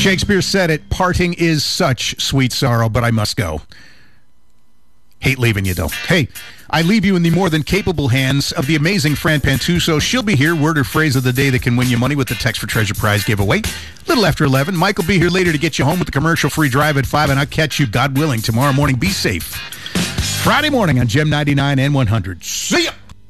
Shakespeare said it, parting is such sweet sorrow, but I must go. Hate leaving you, though. Hey, I leave you in the more than capable hands of the amazing Fran Pantuso. She'll be here, word or phrase of the day that can win you money with the Text for Treasure Prize giveaway. Little after 11. Mike will be here later to get you home with the commercial-free drive at 5, and I'll catch you, God willing, tomorrow morning. Be safe. Friday morning on Gem 99 and 100. See ya!